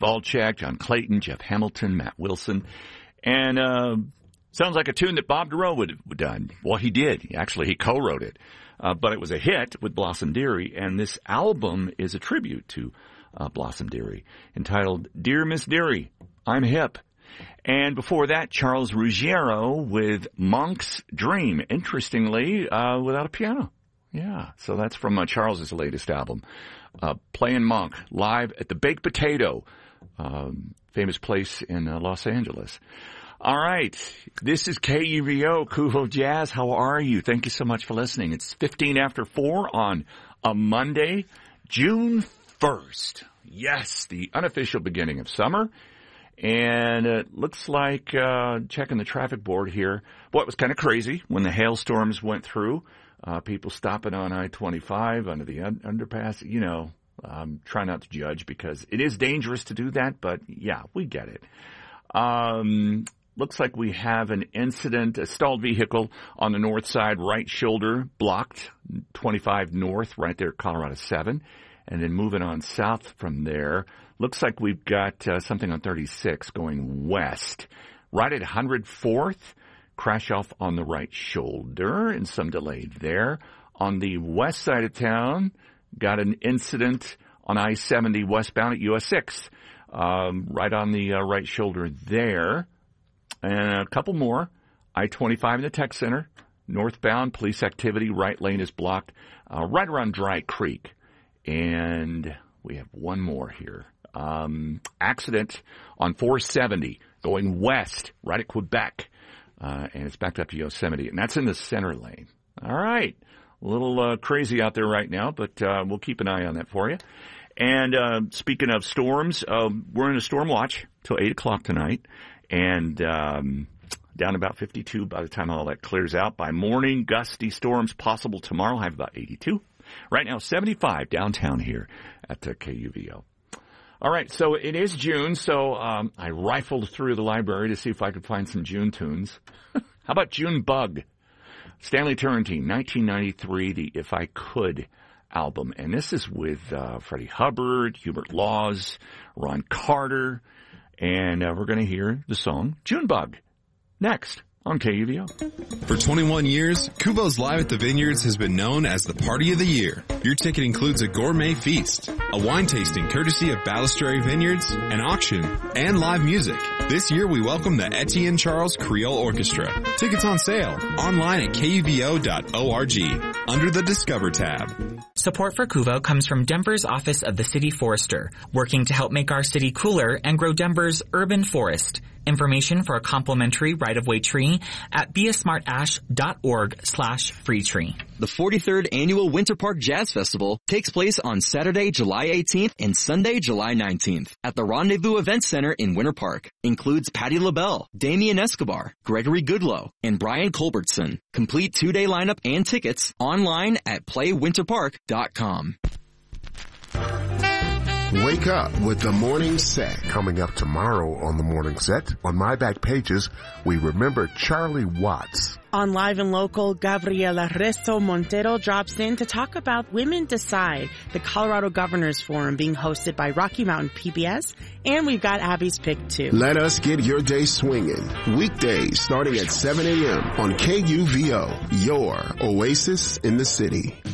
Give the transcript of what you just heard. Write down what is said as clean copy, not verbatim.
Volchek, John Clayton, Jeff Hamilton, Matt Wilson. And sounds like a tune that Bob Dorough would have done. Well, he did. Actually, he co-wrote it. But it was a hit with Blossom Dearie, and this album is a tribute to Blossom Dearie, entitled Dear Miss Dearie, I'm Hip. And before that, Charles Ruggiero with Monk's Dream, interestingly, without a piano. Yeah, so that's from Charles's latest album, Playing Monk, live at the Baked Potato, famous place in Los Angeles. All right, this is KUVO, Kuvo Jazz. How are you? Thank you so much for listening. It's 15 after 4 on a Monday, June 1st. Yes, the unofficial beginning of summer. And it looks like, checking the traffic board here, boy, it was kind of crazy when the hailstorms went through. People stopping on I-25 under the underpass. You know, try not to judge because it is dangerous to do that, but yeah, we get it. Looks like we have an incident, a stalled vehicle on the north side, right shoulder blocked, 25 north, right there, Colorado 7. And then moving on south from there, looks like we've got something on 36 going west. Right at 104th, crash off on the right shoulder and some delay there. On the west side of town, got an incident on I-70 westbound at US 6, right on the right shoulder there. And a couple more. I-25 in the Tech Center, northbound, police activity, right lane is blocked, right around Dry Creek. And we have one more here. Accident on 470 going west, right at Quebec. And it's backed up to Yosemite. And that's in the center lane. All right. A little crazy out there right now, but we'll keep an eye on that for you. And speaking of storms, we're in a storm watch till 8 o'clock tonight. And down about 52 by the time all that clears out. By morning, gusty storms possible tomorrow. I have about 82. Right now, 75 downtown here at KUVO. All right, so it is June, so I rifled through the library to see if I could find some June tunes. How about June Bug? Stanley Turrentine, 1993, the If I Could album. And this is with Freddie Hubbard, Hubert Laws, Ron Carter. And we're going to hear the song June Bug next on KUVO. For 21 years, Kuvo's Live at the Vineyards has been known as the party of the year. Your ticket includes a gourmet feast, a wine tasting courtesy of Ballestery Vineyards, an auction, and live music. This year we welcome the Etienne Charles Creole Orchestra. Tickets on sale online at kuvo.org under the Discover tab. Support for Kuvo comes from Denver's Office of the City Forester, working to help make our city cooler and grow Denver's urban forest. Information for a complimentary right-of-way tree at beasmartash.org/free tree. The 43rd Annual Winter Park Jazz Festival takes place on Saturday, July 18th and Sunday, July 19th at the Rendezvous Event Center in Winter Park. Includes Patti LaBelle, Damian Escobar, Gregory Goodloe, and Brian Culbertson. Complete 2-day lineup and tickets online at playwinterpark.com. Wake up with the Morning Set. Coming up tomorrow on the Morning Set, on My Back Pages, we remember Charlie Watts. On Live and Local, Gabriela Resto Montero drops in to talk about Women Decide, the Colorado Governors Forum being hosted by Rocky Mountain PBS, and we've got Abby's Pick too. Let us get your day swinging. Weekdays starting at 7 a.m. on KUVO, your oasis in the city.